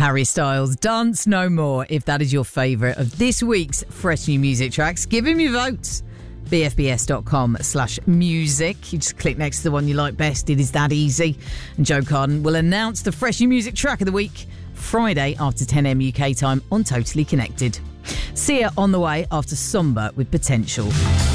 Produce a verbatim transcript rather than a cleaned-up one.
Harry Styles, Dance No More. If that is your favourite of this week's fresh new music tracks, give him your votes. b f b s dot com slash music. You just click next to the one you like best. It is that easy. And Joe Carden will announce the fresh new music track of the week Friday after ten a.m. U K time on Totally Connected. See you on the way after Somber with Potential.